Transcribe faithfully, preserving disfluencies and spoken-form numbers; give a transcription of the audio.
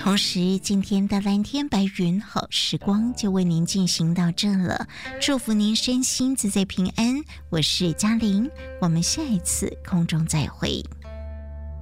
同时今天的蓝天白云好时光就为您进行到这了，祝福您身心自在平安，我是嘉玲，我们下一次空中再会。